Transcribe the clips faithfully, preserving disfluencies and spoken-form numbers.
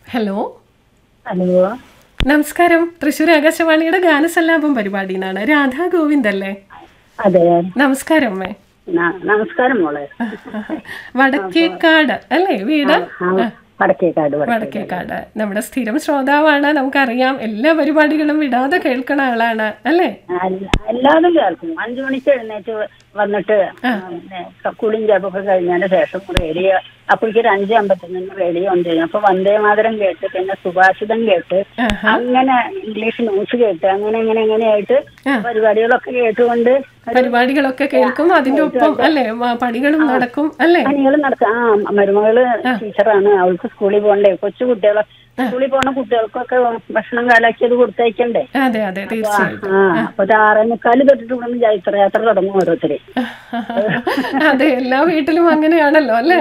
Hello hello നമസ്കാരം. തൃശ്ശൂർ ആകാശവാണിയുടെ ഗാനസല്ലാപം പരിപാടിയാണ്. രാധാ ഗോവിന്ദ് അല്ലേ? അതെ. നമസ്കാരം അമ്മേ. ന- നമസ്കാരം മോളെ. വടക്കേക്കാട് അല്ലേ വീട്? ആ, വടക്കേക്കാട് വടക്കേക്കാട്. വടക്കേക്കാട് നമ്മുടെ സ്ഥിരം ശ്രോതാവാണ്, നമുക്കറിയാം. എല്ലാ പരിപാടികളും വിടാതെ കേൾക്കണ ആളാണ് അല്ലേ? അല്ല- എല്ലാതും കേൾക്കും. അഞ്ചു മണിക്ക് എഴുന്നേറ്റ് വന്നിട്ട് കുളിയും ജപമൊക്കെ കഴിഞ്ഞതിന് ശേഷം റേഡിയോ, അപ്പോഴേക്ക് ഒരു അഞ്ച് അമ്പത്തൊന്നിന് റേഡിയോ ഓൺ ചെയ്യും. അപ്പൊ വന്ദേമാതരം കേട്ട്, പിന്നെ സുഭാഷിതം കേട്ട്, അങ്ങനെ ഇംഗ്ലീഷ് ന്യൂസ് കേട്ട്, അങ്ങനെ അങ്ങനെ അങ്ങനെയായിട്ട് പരിപാടികളൊക്കെ കേട്ടുകൊണ്ട് പരിപാടികളൊക്കെ കേൾക്കും. അതിന്റെ ഒപ്പം അല്ലേ മ- പണികളും നടക്കും അല്ലേ? പണികൾ നടക്കാം. ആ, മരുമകള് ടീച്ചറാണ്. അവൾക്ക് സ്കൂളിൽ പോകണ്ടേ. കൊച്ചു കുട്ടികളെ സ്കൂളിൽ പോണ കുട്ടികൾക്കൊക്കെ ഭക്ഷണം കാലാക്കിയത് കൊടുത്തയക്കണ്ടേ. അതെ അതെ തീർച്ചയായിട്ടും. ആ, അപ്പൊ ഒരു ആറേ മുക്കാല് തൊട്ടിട്ട് ഇവിടെ നിന്ന് ജൈത്രയാത്ര തുടങ്ങും ഓരോരുത്തര്. അതെ, എല്ലാ വീട്ടിലും അങ്ങനെയാണല്ലോ അല്ലേ?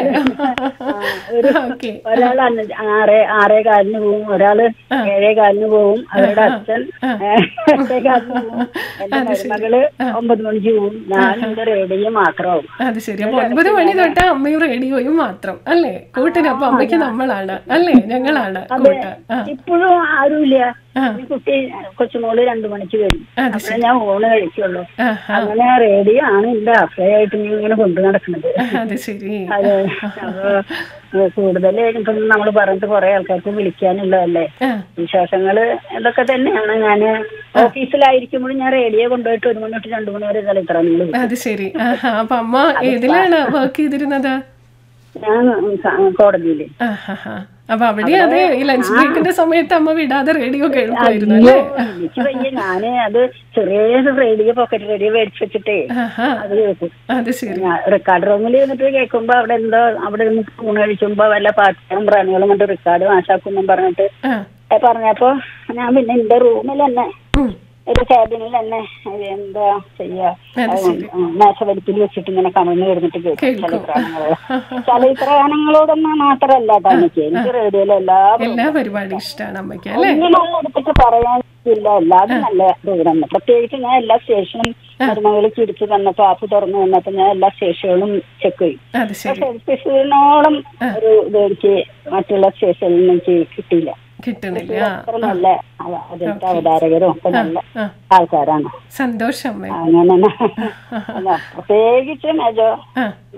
ഓക്കെ. ഒരാൾ അഞ്ച്- ആറേ ആറേ കാലിന് പോവും, ഒരാള് ഏഴേ കാലിന് പോവും, അവരുടെ അച്ഛൻ എട്ടേ കാലിന് പോവും, എന്റെ മരുമകള് ഒമ്പത് മണിക്ക് പോവും, ഞാൻ എന്റെ റേഡിയോ മാത്രമാവും. അത് ശരി. അപ്പൊ ഒൻപത് മണി തൊട്ട് അമ്മയും റേഡിയോയും മാത്രം അല്ലേ കൂട്ടിന്? അപ്പൊ അമ്മയ്ക്ക് നമ്മളാണ് അല്ലേ, ഞങ്ങളാണ് കൂട്ട്. ആ. ഇപ്പോഴും ആരുമില്ല. ഈ കുട്ടി കൊച്ചുമോള് രണ്ടു മണിക്ക് വരും. അപ്പോഴേ ഞാൻ ഊണ് കഴിക്കുള്ളൂ. അങ്ങനെ റേഡിയോ ആണ് എന്റെ അഫയായിട്ട് ഞാൻ ഇങ്ങനെ കൊണ്ടു നടക്കുന്നത്. അത് ശരി. അതെ. അപ്പൊ കൂടുതൽ ഇപ്പം നമ്മൾ പറഞ്ഞിട്ട് കുറെ ആൾക്കാർക്ക് വിളിക്കാനുള്ളതല്ലേ. വിശേഷങ്ങള് ഇതൊക്കെ തന്നെയാണ്. ഞാന് ഓഫീസിലായിരിക്കുമ്പോഴും ഞാൻ റേഡിയോ കൊണ്ടുപോയിട്ട് ഒരു മണി തൊട്ട് രണ്ടു മണി വരെ ഇത്ര നിങ്ങൾ. അത് ശരി. ആഹാ. അപ്പൊ അമ്മ ഏതിലാണ് വർക്ക് ചെയ്തിരുന്നത്? ഞാൻ കോടതിയില്. അപ്പൊ അവിടെ അതെ ഈ ലഞ്ച് ബ്രേക്കിന്റെ സമയത്ത് അമ്മ വിടാതെ റേഡിയോ കേൾക്കുമായിരുന്നു അല്ലേ? എനിക്ക് വയ്യ. ഞാന് അത് ചെറിയ റേഡിയോ പോക്കറ്റ് റേഡിയോ മേടിച്ച് വെച്ചിട്ടേ അത് കേൾക്കും. അത് ശരി. റെക്കോർഡ് റൂമിൽ നിന്നിട്ട് കേൾക്കുമ്പോ അവിടെ എന്തോ അവിടെ നിന്ന് ഊണ് കഴിക്കുമ്പോ വല്ല പാട്ടുകളും പ്രാണികളും കൊണ്ട് റെക്കോർഡ് നാശാക്കുന്നും പറഞ്ഞിട്ട് പറഞ്ഞപ്പോ ഞാൻ പിന്നെ എന്റെ റൂമിൽ തന്നെ ഒരു ക്യാബിനിൽ തന്നെ എന്താ ചെയ്യാ, മേശവലിപ്പിൽ വെച്ചിട്ട് ഇങ്ങനെ കമഴ്ന്ന് കിടന്നിട്ട് കേൾക്കും ചലച്ചിത്രഗാനങ്ങള്. ചലച്ചിത്രഗാനങ്ങളോടൊന്നും മാത്രല്ല കേട്ടോ എനിക്ക്. എനിക്ക് റേഡിയോയിലെ എല്ലാ എല്ലാ പരിപാടിയും ഇഷ്ടമാണ് അമ്മയ്ക്ക്. ഒന്നിനൊന്നും എടുത്തിട്ട് പറയാനില്ല. എല്ലാതും നല്ല പ്രോഗ്രാം. പ്രത്യേകിച്ച് ഞാൻ എല്ലാ സ്റ്റേഷനും മരുമകള് ചിരിച്ചു തന്നപ്പോ ആപ്പ് തുറന്നു വന്നപ്പോ ഞാൻ എല്ലാ സ്റ്റേഷനുകളും ചെക്ക് ചെയ്യും. പക്ഷെ സ്റ്റേഷനോളം ഒരു ഇത് എനിക്ക് മറ്റുള്ള സ്റ്റേഷനിൽ എനിക്ക് കിട്ടിയില്ല. കിട്ടുന്നില്ല. അത്ര നല്ല അതിന്റെ അവതാരകരും ഒക്കെ നല്ല ആൾക്കാരാണ്. സന്തോഷം. അങ്ങനെ പ്രത്യേകിച്ച് മേജോ